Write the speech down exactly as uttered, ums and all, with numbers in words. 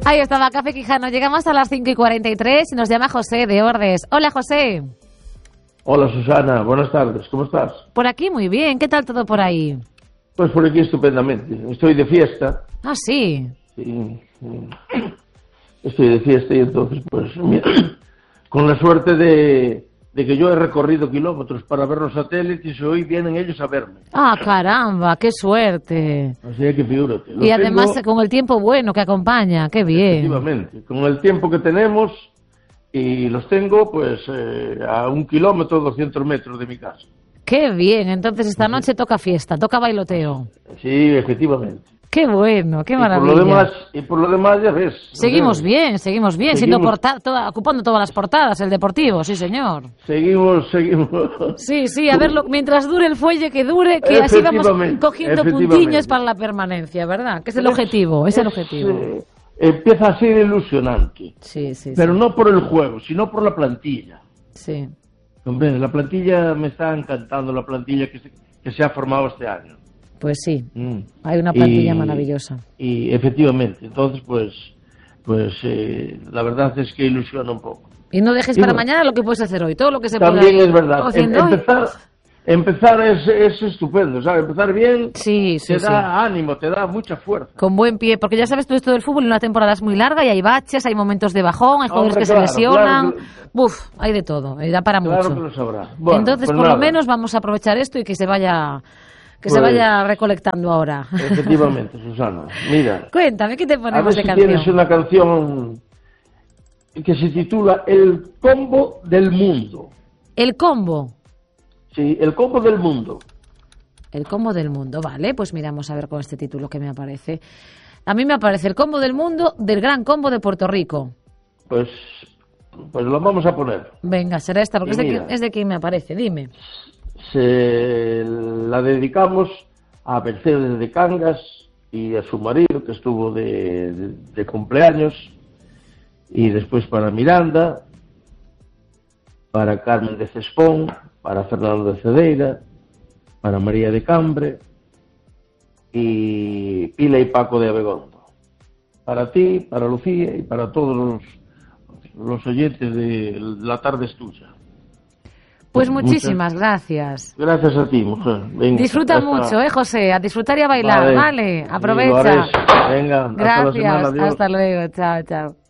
Ahí estaba Café Quijano. Llegamos a las cinco y cuarenta y tres y nos llama José de Ordes. Hola, José. Hola, Susana. Buenas tardes. ¿Cómo estás? Por aquí muy bien. ¿Qué tal todo por ahí? Pues por aquí estupendamente. Estoy de fiesta. Ah, sí. Sí. Estoy de fiesta y entonces, pues, mira, con la suerte de, de que yo he recorrido kilómetros para ver los satélites y hoy vienen ellos a verme. Ah, caramba, qué suerte. Así que figúrate. Y además tengo, con el tiempo bueno que acompaña, qué bien. Efectivamente, con el tiempo que tenemos y los tengo pues eh, a un kilómetro, doscientos metros de mi casa. Qué bien, entonces esta noche toca fiesta, toca bailoteo. Sí, efectivamente. Qué bueno, qué y maravilla. Por lo demás, y por lo demás ya ves. Seguimos ves. bien, seguimos bien, seguimos, siendo porta toda, ocupando todas las portadas, el Deportivo, sí señor. Seguimos, seguimos. Sí, sí, a verlo, mientras dure el fuelle, que dure, que así vamos cogiendo puntiños para la permanencia, ¿verdad? Que es el es, objetivo, es, es el objetivo. Eh, empieza a ser ilusionante. Sí, sí. Pero sí. no por el juego, sino por la plantilla. Sí. Hombre, la plantilla me está encantando, la plantilla que se, que se ha formado este año. Pues sí, mm. hay una plantilla y, maravillosa. Y efectivamente, entonces pues, pues eh, la verdad es que ilusiona un poco. Y no dejes y para bueno, mañana lo que puedes hacer hoy, todo lo que se pueda. También es verdad, em, empezar, hoy. empezar es, es estupendo, ¿sabes? Empezar bien sí, sí, te sí. da ánimo, te da mucha fuerza. Con buen pie, porque ya sabes todo esto del fútbol, una temporada es muy larga y hay baches, hay momentos de bajón, hay jugadores Hombre, que claro, se lesionan, claro, buf, hay de todo, y da para claro mucho. Que lo sabrá. Bueno, entonces, pues por nada. lo menos vamos a aprovechar esto y que se vaya... Que pues, se vaya recolectando ahora. Efectivamente, Susana. Mira. Cuéntame, ¿qué te ponemos a ver de si canción? Tienes una canción que se titula El Combo del Mundo. El combo. Sí, El Combo del Mundo. El combo del mundo, vale, pues miramos a ver con este título que me aparece. A mí me aparece El Combo del Mundo del Gran Combo de Puerto Rico. Pues, pues lo vamos a poner. Venga, será esta, porque es de, que, es de quien me aparece, dime. Se la dedicamos a Mercedes de Cangas y a su marido que estuvo de, de, de cumpleaños, y después para Miranda, para Carmen de Cespón, para Fernando de Cedeira, para María de Cambre y Pila y Paco de Abegondo. Para ti, para Lucía y para todos los, los oyentes de La Tarde es Tuya. Pues muchísimas Muchas. gracias. Gracias a ti, mujer. Venga, disfruta hasta... mucho, ¿eh, José? A disfrutar y a bailar, ¿vale? vale. Aprovecha. Sí, Venga, gracias. Hasta, la semana, hasta luego. Chao, chao.